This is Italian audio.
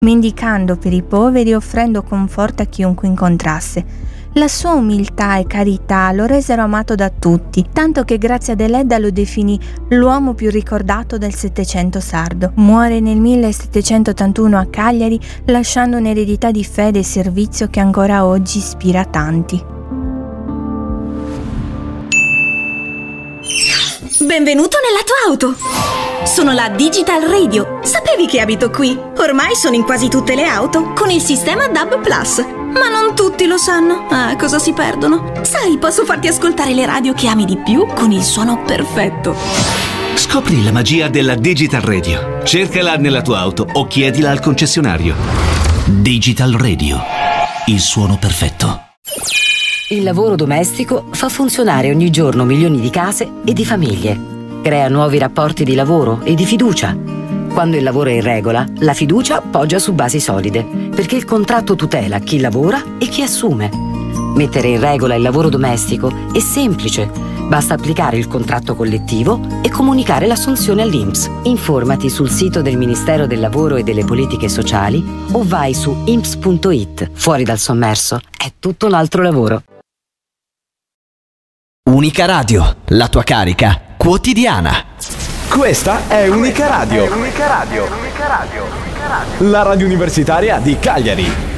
mendicando per i poveri e offrendo conforto a chiunque incontrasse. La sua umiltà e carità lo resero amato da tutti, tanto che Grazia Deledda lo definì l'uomo più ricordato del Settecento sardo. Muore nel 1781 a Cagliari, lasciando un'eredità di fede e servizio che ancora oggi ispira tanti. Benvenuto nella tua auto! Sono la Digital Radio. Sapevi che abito qui? Ormai sono in quasi tutte le auto con il sistema DAB+. Ma non tutti lo sanno. Cosa si perdono? Sai, posso farti ascoltare le radio che ami di più con il suono perfetto. Scopri la magia della Digital Radio. Cercala nella tua auto o chiedila al concessionario. Digital Radio. Il suono perfetto. Il lavoro domestico fa funzionare ogni giorno milioni di case e di famiglie. Crea nuovi rapporti di lavoro e di fiducia. Quando il lavoro è in regola, la fiducia poggia su basi solide, perché il contratto tutela chi lavora e chi assume. Mettere in regola il lavoro domestico è semplice. Basta applicare il contratto collettivo e comunicare l'assunzione all'INPS. Informati sul sito del Ministero del Lavoro e delle Politiche Sociali o vai su inps.it. Fuori dal sommerso è tutto un altro lavoro. Unica Radio, la tua carica quotidiana. Questa è Unica Radio. La radio universitaria di Cagliari.